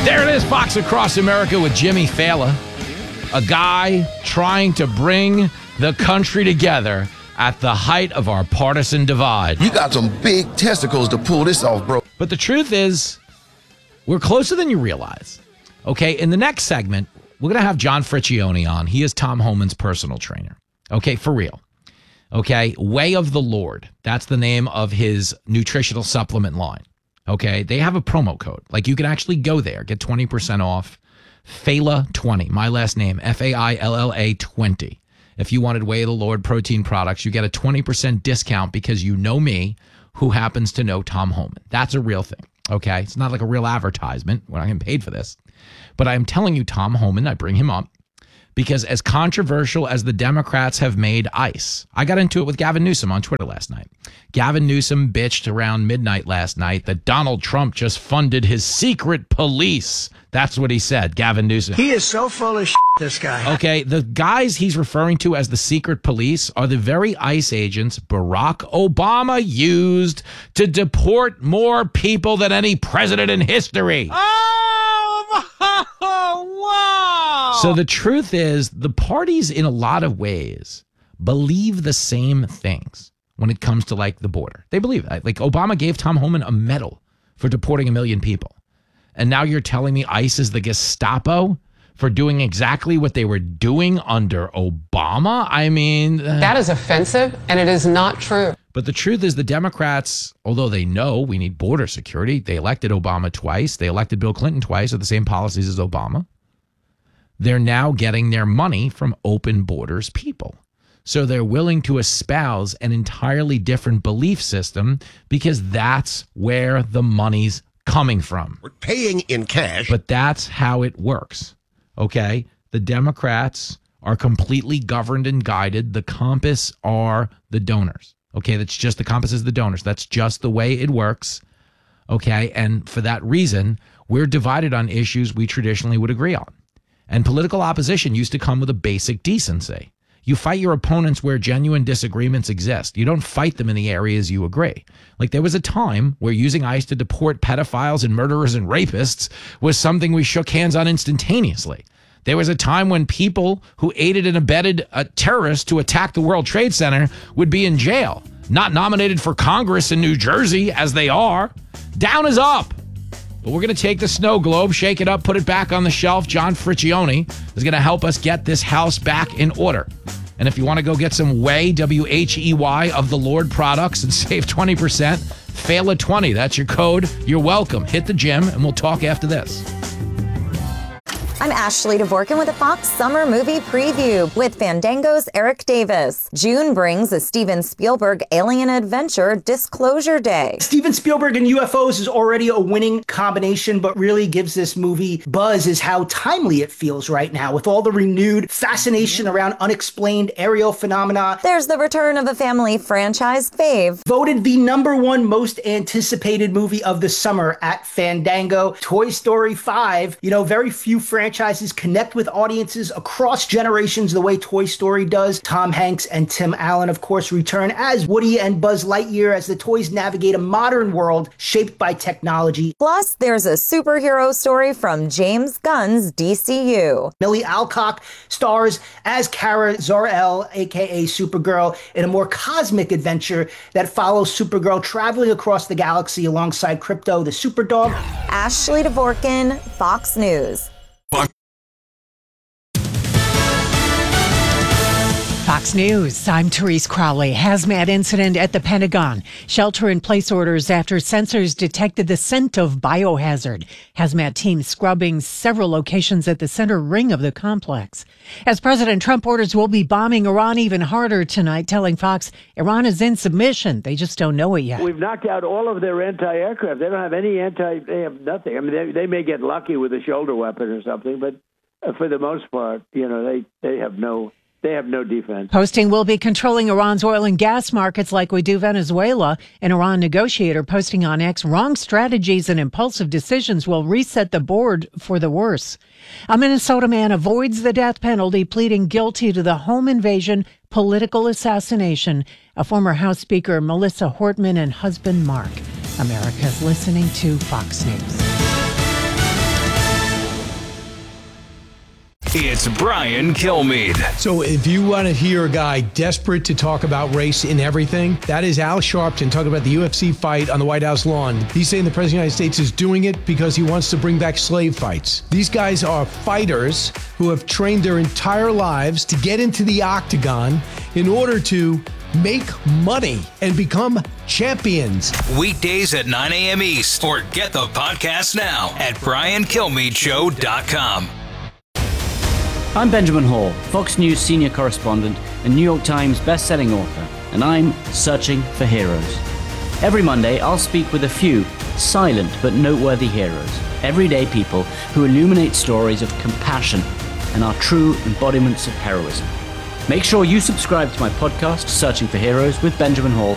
There it is, Fox Across America with Jimmy Fallon, a guy trying to bring the country together at the height of our partisan divide. You got some big testicles to pull this off, bro. But the truth is, we're closer than you realize. Okay, in the next segment, we're going to have John Friccione on. He is Tom Homan's personal trainer. Okay, for real. Okay, Way of the Lord. That's the name of his nutritional supplement line. Okay, they have a promo code. Like, you can actually go there, get 20% off. Failla20, my last name, Failla 20. If you wanted Way of the Lord protein products, you get a 20% discount because you know me, who happens to know Tom Homan. That's a real thing. Okay, it's not like a real advertisement. We're not getting paid for this. But I'm telling you, Tom Homan, I bring him up because as controversial as the Democrats have made ICE, I got into it with Gavin Newsom on Twitter last night. Gavin Newsom bitched around midnight last night that Donald Trump just funded his secret police. That's what he said, Gavin Newsom. He is so full of shit, this guy. Okay, the guys he's referring to as the secret police are the very ICE agents Barack Obama used to deport more people than any president in history. Wow! So the truth is, the parties in a lot of ways believe the same things when it comes to like the border. They believe it. Like Obama gave Tom Homan a medal for deporting 1 million people. And now you're telling me ICE is the Gestapo for doing exactly what they were doing under Obama? I mean... That is offensive, and it is not true. But the truth is the Democrats, although they know we need border security, they elected Obama twice, they elected Bill Clinton twice with the same policies as Obama. They're now getting their money from open borders people. So they're willing to espouse an entirely different belief system because that's where the money's coming from. We're paying in cash. But that's how it works. Okay? The Democrats are completely governed and guided. The compass are the donors. Okay? That's just the compass is the donors. That's just the way it works. Okay? And for that reason, we're divided on issues we traditionally would agree on. And political opposition used to come with a basic decency. You fight your opponents where genuine disagreements exist. You don't fight them in the areas you agree. Like there was a time where using ICE to deport pedophiles and murderers and rapists was something we shook hands on instantaneously. There was a time when people who aided and abetted a terrorist to attack the World Trade Center would be in jail, not nominated for Congress in New Jersey as they are. Down is up. But we're going to take the snow globe, shake it up, put it back on the shelf. John Friccione is going to help us get this house back in order. And if you want to go get some Way, W-H-E-Y, of the Lord products and save 20%, Failla20. That's your code. You're welcome. Hit the gym, and we'll talk after this. I'm Ashley Dvorkin with a Fox Summer Movie Preview with Fandango's Eric Davis. June brings a Steven Spielberg alien adventure, Disclosure Day. Steven Spielberg and UFOs is already a winning combination, but really gives this movie buzz is how timely it feels right now with all the renewed fascination around unexplained aerial phenomena. There's the return of a family franchise fave. Voted the #1 most anticipated movie of the summer at Fandango, Toy Story 5. You know, very few franchises connect with audiences across generations the way Toy Story does. Tom Hanks and Tim Allen, of course, return as Woody and Buzz Lightyear as the toys navigate a modern world shaped by technology. Plus, there's a superhero story from James Gunn's DCU. Millie Alcock stars as Kara Zor-El, aka Supergirl, in a more cosmic adventure that follows Supergirl traveling across the galaxy alongside Krypto the Superdog. Ashley Dvorkin, Fox News. Fox News, I'm Therese Crowley. Hazmat incident at the Pentagon. Shelter-in-place orders after sensors detected the scent of biohazard. Hazmat teams scrubbing several locations at the center ring of the complex. As President Trump orders we'll be bombing Iran even harder tonight, telling Fox Iran is in submission. They just don't know it yet. We've knocked out all of their anti-aircraft. They don't have any they have nothing. I mean, they may get lucky with a shoulder weapon or something, but for the most part, you know, they have no defense. Posting we'll be controlling Iran's oil and gas markets like we do Venezuela. An Iran negotiator posting on X, wrong strategies and impulsive decisions will reset the board for the worse. A Minnesota man avoids the death penalty, pleading guilty to the home invasion political assassination. A former House Speaker, Melissa Hortman, and husband, Mark. America's listening to Fox News. It's Brian Kilmeade. So if you want to hear a guy desperate to talk about race in everything, that is Al Sharpton talking about the UFC fight on the White House lawn. He's saying the President of the United States is doing it because he wants to bring back slave fights. These guys are fighters who have trained their entire lives to get into the octagon in order to make money and become champions. Weekdays at 9 a.m. East, or get the podcast now at briankilmeadshow.com. I'm Benjamin Hall, Fox News senior correspondent and New York Times best-selling author, and I'm searching for heroes. Every Monday, I'll speak with a few silent but noteworthy heroes, everyday people who illuminate stories of compassion and are true embodiments of heroism. Make sure you subscribe to my podcast, Searching for Heroes with Benjamin Hall,